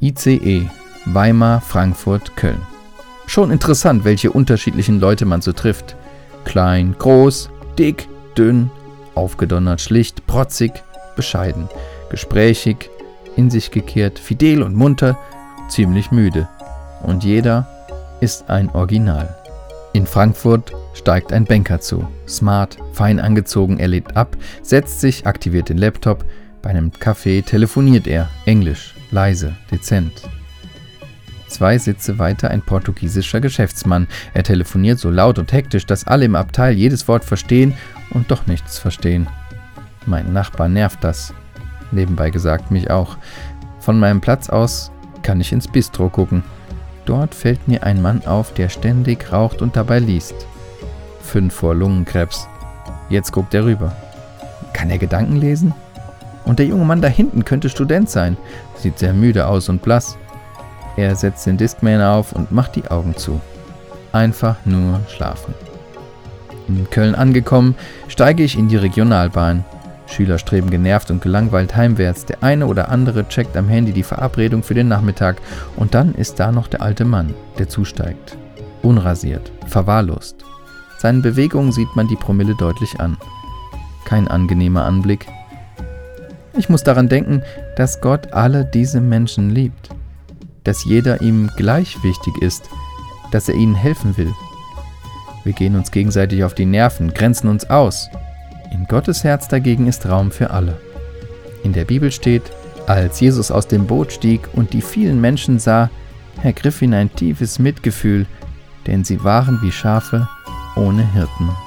ICE Weimar, Frankfurt, Köln. Schon interessant, welche unterschiedlichen Leute man so trifft. Klein, groß, dick, dünn, aufgedonnert, schlicht, protzig, bescheiden, gesprächig, in sich gekehrt, fidel und munter, ziemlich müde. Und jeder ist ein Original. In Frankfurt steigt ein Banker zu. Smart, fein angezogen, er legt ab, setzt sich, aktiviert den Laptop. Bei einem Café telefoniert er, englisch, leise, dezent. 2 Sitze weiter ein portugiesischer Geschäftsmann. Er telefoniert so laut und hektisch, dass alle im Abteil jedes Wort verstehen und doch nichts verstehen. Mein Nachbar nervt das. Nebenbei gesagt, mich auch. Von meinem Platz aus kann ich ins Bistro gucken. Dort fällt mir ein Mann auf, der ständig raucht und dabei liest. 5 vor Lungenkrebs. Jetzt guckt er rüber. Kann er Gedanken lesen? Und der junge Mann da hinten könnte Student sein. Sieht sehr müde aus und blass. Er setzt den Discman auf und macht die Augen zu. Einfach nur schlafen. In Köln angekommen, steige ich in die Regionalbahn. Schüler streben genervt und gelangweilt heimwärts. Der eine oder andere checkt am Handy die Verabredung für den Nachmittag. Und dann ist da noch der alte Mann, der zusteigt. Unrasiert, verwahrlost. Seinen Bewegungen sieht man die Promille deutlich an. Kein angenehmer Anblick. Ich muss daran denken, dass Gott alle diese Menschen liebt. Dass jeder ihm gleich wichtig ist, dass er ihnen helfen will. Wir gehen uns gegenseitig auf die Nerven, grenzen uns aus. In Gottes Herz dagegen ist Raum für alle. In der Bibel steht, als Jesus aus dem Boot stieg und die vielen Menschen sah, ergriff ihn ein tiefes Mitgefühl, denn sie waren wie Schafe ohne Hirten.